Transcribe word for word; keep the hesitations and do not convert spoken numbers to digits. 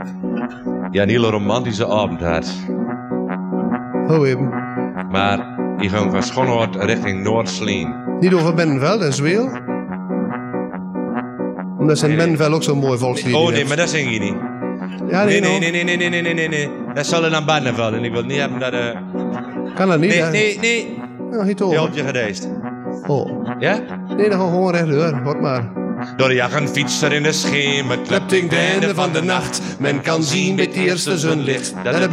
ja, een hele romantische avond had. Oh, even. Maar ik ging van Schonhoort richting Noord-Sleen. Niet over Benveld en Zweel? Omdat ze in Nee, nee. Benveld ook zo'n mooi volkslied Oh nee, heeft. maar dat zing je niet. Ja, Nee, nee, nee, nee, nee, nee, nee, nee, nee, nee, nee. Dat zal er naar Barneveld en ik wil niet hebben dat... Uh... Kan dat niet, Nee, hè? nee, nee. Ja, niet Je over. hebt je gedeest. Oh. Ja? Nee, dan gaan we gewoon rechtdoor. Hoort maar. Door de jagen fietser in de schemer. Klept in het einde van de nacht. Men kan zien bij het eerste zonlicht dat het